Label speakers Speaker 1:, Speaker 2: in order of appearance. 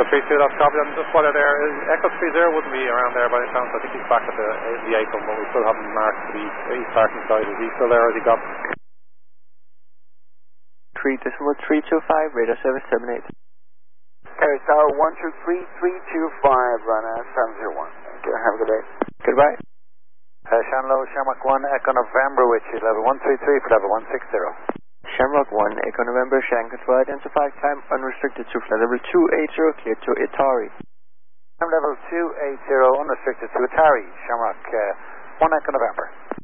Speaker 1: 3-2, that's copy. And just while they're there, Echo 30 wouldn't be around there by any chance. I think he's back at the Acom, but we still have him marked to the East Parking side. Is he still there or has he gone?
Speaker 2: 3.325, radar service 78.
Speaker 3: Paris Tower 123-325, run 701. Thank you, have a good day.
Speaker 2: Goodbye.
Speaker 4: Shanlow, Shamrock 1, Echo November, with you, level 133 for level 160.
Speaker 2: Shamrock 1, Echo November, Shanghai Control, identify time unrestricted to flight level 280, clear to Itari.
Speaker 4: Level 280, unrestricted to Itari, Shamrock 1, Echo November.